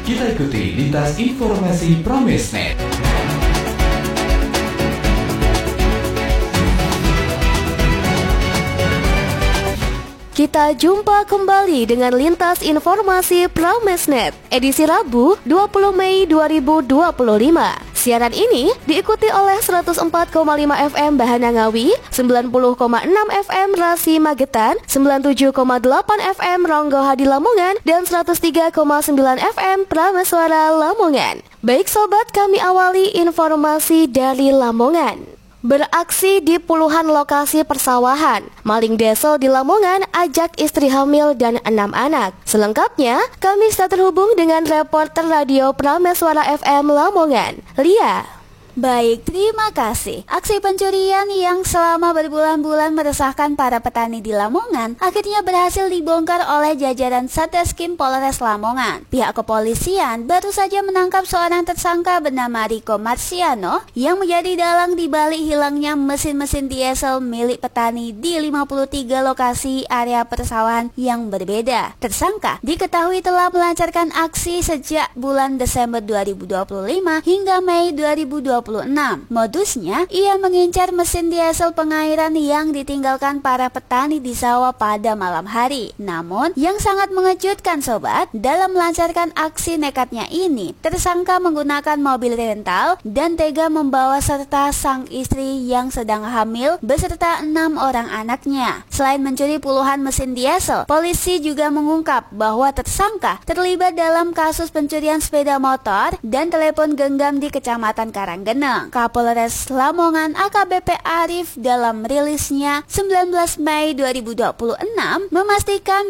Kita ikuti lintas informasi Pramesnet. Kita jumpa kembali dengan lintas informasi Pramesnet edisi Rabu 20 Mei 2025. Siaran ini diikuti oleh 104,5 FM Bahanangawi, 90,6 FM Rasi Magetan, 97,8 FM Ronggo Hadi Lamongan, dan 103,9 FM Prameswara Lamongan. Baik sobat, kami awali informasi dari Lamongan. Beraksi di puluhan lokasi persawahan, maling desel di Lamongan ajak istri hamil dan 6 anak. Selengkapnya, kami sudah terhubung dengan reporter radio Prameswara FM Lamongan, Lia. Baik, terima kasih. Aksi pencurian yang selama berbulan-bulan meresahkan para petani di Lamongan akhirnya berhasil dibongkar oleh jajaran Satreskrim Polres Lamongan. Pihak kepolisian baru saja menangkap seorang tersangka bernama Riko Marsiano yang menjadi dalang di balik hilangnya mesin-mesin diesel milik petani di 53 lokasi area persawahan yang berbeda. Tersangka diketahui telah melancarkan aksi sejak bulan Desember 2025 hingga Mei 2026. Modusnya, ia mengincar mesin diesel pengairan yang ditinggalkan para petani di sawah pada malam hari. Namun, yang sangat mengejutkan sobat, dalam melancarkan aksi nekatnya ini, tersangka menggunakan mobil rental dan tega membawa serta sang istri yang sedang hamil beserta 6 orang anaknya. Selain mencuri puluhan mesin diesel, polisi juga mengungkap bahwa tersangka terlibat dalam kasus pencurian sepeda motor dan telepon genggam di Kecamatan Karanggeneng. Kapolres Lamongan AKBP Arif dalam rilisnya 19 Mei 2026 memastikan